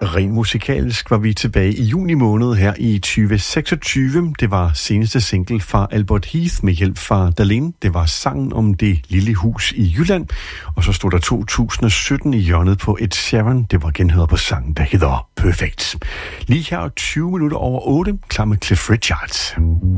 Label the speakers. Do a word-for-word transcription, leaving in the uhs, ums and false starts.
Speaker 1: Rent musikalsk var vi tilbage i juni måned her i tyve seksogtyve. Det var seneste single fra Albert Heath med hjælp fra Darlene. Det var sangen om det lille hus i Jylland. Og så stod der to tusind sytten i hjørnet på Ed Sheeran. Det var genhører på sangen, der hedder Perfect. Lige her tyve minutter over otte, klar med Cliff Richard.